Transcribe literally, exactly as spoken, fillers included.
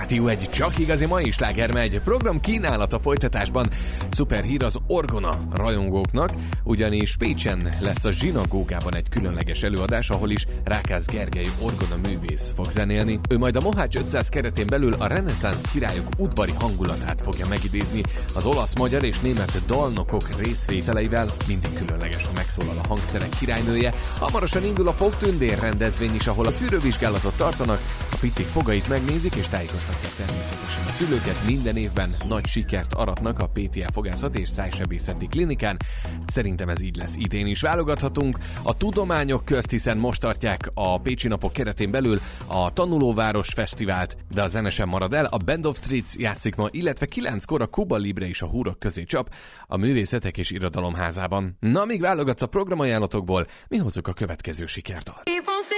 Rádió egy csak igazi mai sláger megy. Program kínálata folytatásban. Szuper hír az orgona rajongóknak, ugyanis Pécsen lesz a zsinagógában egy különleges előadás, ahol is Rákász Gergely orgona művész fog zenélni. Ő majd a Mohács ötszáz keretén belül a reneszánsz királyok udvari hangulatát fogja megidézni. Az olasz, magyar és német dalnokok részvételeivel mindig különlegesen megszólal a hangszerek királynője. Hamarosan indul a Fogtündér rendezvény is, ahol a szűrővizsgálatot tartanak, a picik fogait megnézik és tájékoztatják természetesen a szülőket. Minden évben nagy sikert aratnak a pé té á Fogászat és Szájsebészeti Klinikán. Szerintem ez így lesz idén is. Válogathatunk a tudományok közt, hiszen most tartják a Pécsi Napok keretén belül a Tanulóváros Fesztivált, de a zene sem marad el. A Band of Streets játszik ma, illetve kilenckor a Cuba Libre is a húrok közé csap a Művészetek és Irodalomházában. Na, míg válogatsz a programajánlatokból, mi hozzuk a következő sikerdalt.